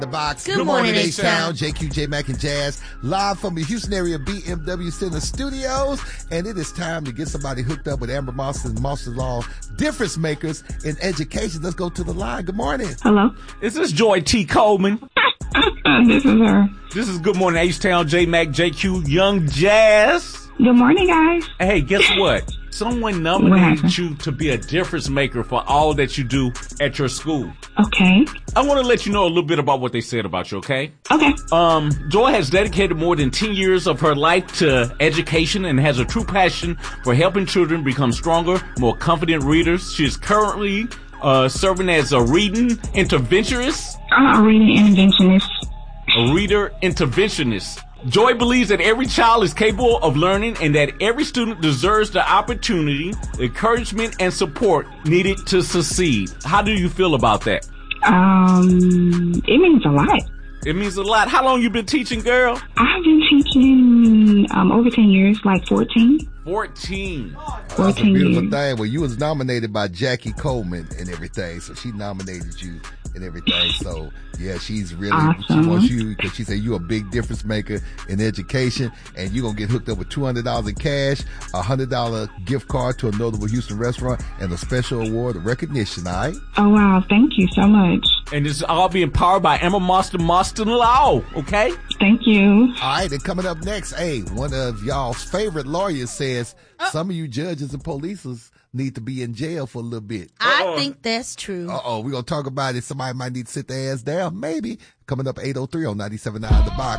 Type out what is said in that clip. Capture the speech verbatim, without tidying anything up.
The box. Good, Good morning, morning H-Town. J Q, J Mac, and Jazz. Live from the Houston area B M W Center Studios. And it is time to get somebody hooked up with Amber Moss and Moss Law difference makers in education. Let's go to the line. Good morning. Hello. Is this Joy T. Coleman? This is her. This is Good Morning H-Town, J Mac, J Q, Young Jazz. Good morning, guys. Hey, guess what? Someone nominated you to be a difference maker for all that you do at your school. Okay. I want to let you know a little bit about what they said about you, okay? Okay. Um, Joy has dedicated more than ten years of her life to education and has a true passion for helping children become stronger, more confident readers. She is currently uh, serving as a reading interventionist. I'm a reading interventionist. A reader interventionist. Joy believes that every child is capable of learning and that every student deserves the opportunity, encouragement, and support needed to succeed. How do you feel about that? Um, it means a lot. It means a lot. How long you been teaching, girl? I've been teaching um over ten years, like fourteen. fourteen. Oh, that's a fourteen beautiful years. thing. Well, you was nominated by Jackie Coleman and everything, so she nominated you and everything. So yeah, she's really Awesome. she wants you because she said you're a big difference maker in education, and you're gonna get hooked up with two hundred dollars in cash, a hundred dollar gift card to a notable Houston restaurant, and a special award of recognition. All right. Oh, wow. Thank you so much. And this is all being powered by Amber Moston Moston Law, okay? Thank you. All right, and coming up next, hey, one of y'all's favorite lawyers says some of you judges and policers need to be in jail for a little bit. I Uh-oh. think that's true. Uh-oh, we're going to talk about it. Somebody might need to sit their ass down, maybe. Coming up eight oh three on ninety-seven point nine The Box.